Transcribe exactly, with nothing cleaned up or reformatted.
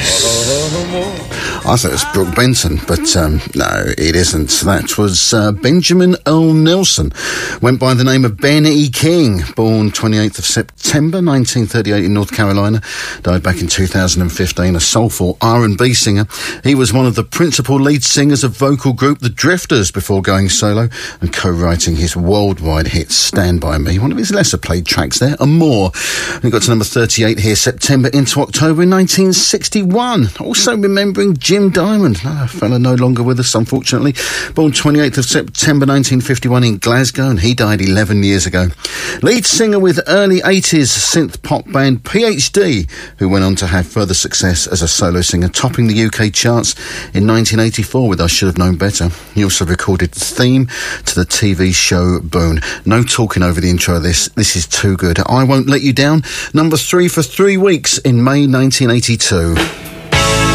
I thought it was Brooke Benton, but um, no, it isn't. That was uh, Benjamin Earl Nelson. Went by the name of Ben E. King, born twenty-eighth of September nineteen thirty-eight in North Carolina. Died back in two thousand fifteen, a soulful R and B singer. He was one of the principal lead singers of vocal group The Drifters before going solo and co-writing his worldwide hit Stand By Me, one of his lesser played tracks there, and more. We got to number thirty-eight here, September into October in nineteen sixty-one. Also remembering Jim Diamond, no, a fella no longer with us, unfortunately. Born twenty-eighth of September nineteen fifty-one in Glasgow, and he died eleven years ago. Lead singer with early eighties synth pop band P H D, who went on to have further success as a solo singer, topping the U K charts in nineteen eighty-four with I Should Have Known Better. He also recorded the theme to the T V show Boone. No talking over the intro of this. This is too good. I Won't Let You Down, number three for three weeks in May nineteen eighty-two.